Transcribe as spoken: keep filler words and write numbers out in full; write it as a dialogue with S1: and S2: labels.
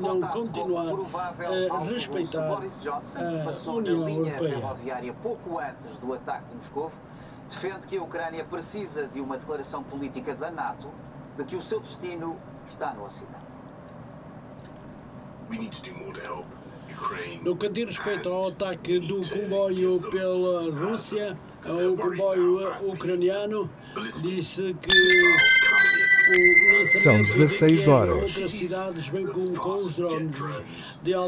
S1: não continuar a respeitar a União Europeia.
S2: Ferroviária pouco antes do ataque de Moscou, defende que a Ucrânia precisa de uma declaração política da NATO de que o seu destino está no Ocidente.
S1: No que diz respeito ao ataque do comboio pela Rússia, o comboio ucraniano disse que o
S3: São dezasseis horas.
S1: outras cidades, bem como com os drones de alta